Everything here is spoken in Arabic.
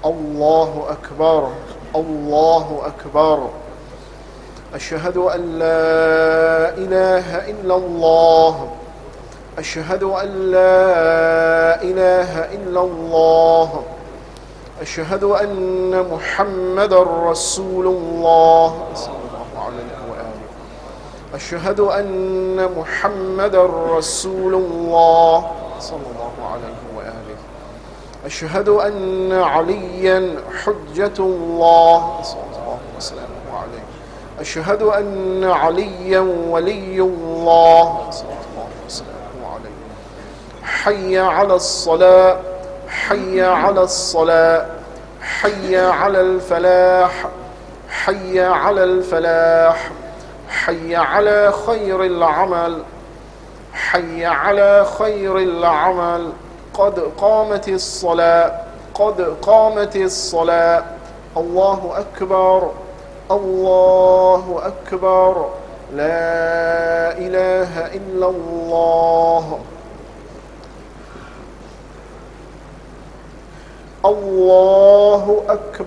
الله أكبر الله أكبر. أشهد أن لا إله إلا الله. أشهد أن لا إله إلا الله. أشهد أن محمدًا رسول الله صلى الله عليه وآله. أشهد أن محمدًا رسول الله صلى الله عليه وآله. أشهد أن عليًا حجة الله صلى الله وسلم عليه. أشهد أن عليًا ولي الله صلى الله وسلم عليه. حي على الصلاة حي على الصلاة حي على الفلاح حي على الفلاح حي على خير العمل حي على خير العمل. قد قامت الصلاة قد قامت الصلاة. الله أكبر الله أكبر. لا إله إلا الله. الله أكبر.